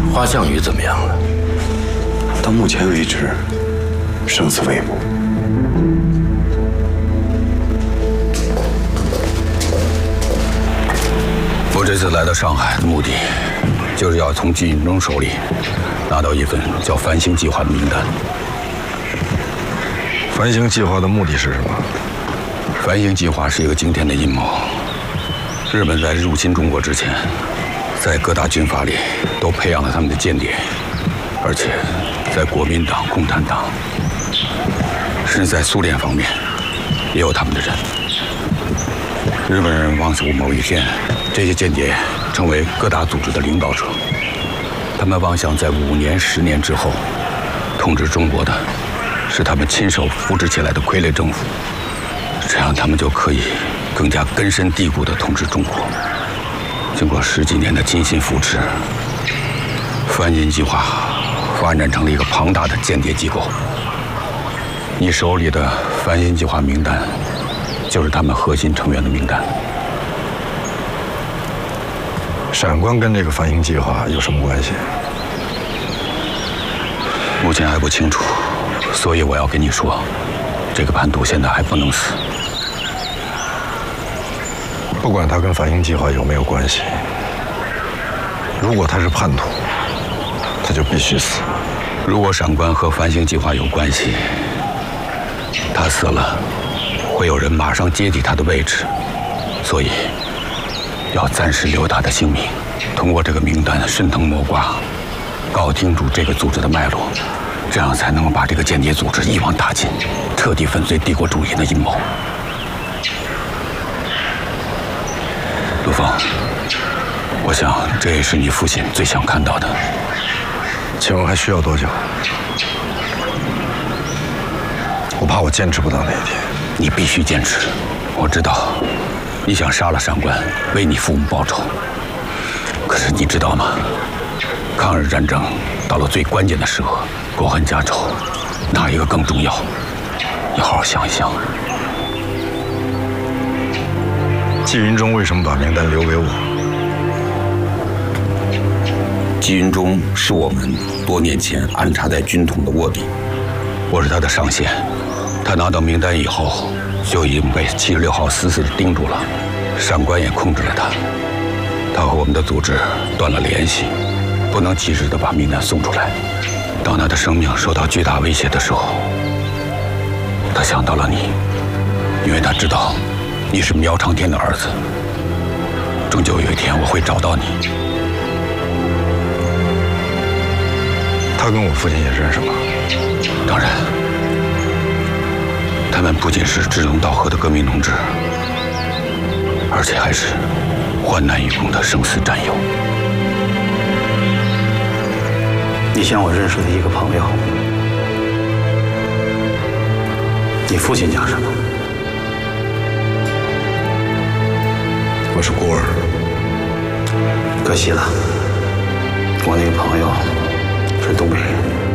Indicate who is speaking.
Speaker 1: 花项羽怎么样了？
Speaker 2: 到目前为止，生死未卜。
Speaker 3: 我这次来到上海的目的，就是要从季云中手里拿到一份叫“繁星计划”的名单。
Speaker 4: 繁星计划的目的是什么？
Speaker 3: 繁星计划是一个惊天的阴谋。日本在入侵中国之前，在各大军阀里都培养了他们的间谍，而且在国民党、共产党，甚至在苏联方面也有他们的人。日本人妄想某一天，这些间谍成为各大组织的领导者，他们妄想在5年、10年之后，统治中国的是他们亲手扶植起来的傀儡政府，这样他们就可以更加根深蒂固地统治中国。经过10几年的精心扶持，繁星计划发展成了一个庞大的间谍机构。你手里的繁星计划名单，就是他们核心成员的名单。
Speaker 4: 闪光跟这个繁星计划有什么关系？
Speaker 3: 目前还不清楚，所以我要跟你说，这个叛徒现在还不能死。
Speaker 4: 不管他跟繁星计划有没有关系，如果他是叛徒，他就必须死。
Speaker 3: 如果闪光和繁星计划有关系，他死了，会有人马上接替他的位置，所以要暂时留他的性命，通过这个名单顺藤摸瓜，搞清楚这个组织的脉络，这样才能够把这个间谍组织一网打尽，彻底粉碎帝国主义的阴谋。陆枫，我想这也是你父亲最想看到的。
Speaker 4: 请问还需要多久？我怕我坚持不到那一天。
Speaker 3: 你必须坚持。我知道，你想杀了上官，为你父母报仇。可是你知道吗？抗日战争到了最关键的时刻，国恨家仇，哪一个更重要？你好好想一想。
Speaker 4: 季云中为什么把名单留给我？
Speaker 1: 季云中是我们多年前安插在军统的卧底，
Speaker 3: 我是他的上线。他拿到名单以后，就已经被76号死死地盯住了。上官也控制了他，他和我们的组织断了联系，不能及时地把名单送出来。当他的生命受到巨大威胁的时候，他想到了你，因为他知道你是苗长天的儿子。终究有一天我会找到你。
Speaker 4: 他跟我父亲也认识吗？
Speaker 3: 当然，他们不仅是志同道合的革命同志，而且还是患难与共的生死战友。
Speaker 5: 你像我认识的一个朋友，你父亲叫什么？
Speaker 1: 我是孤儿。
Speaker 5: 可惜了，我那个朋友是东北人。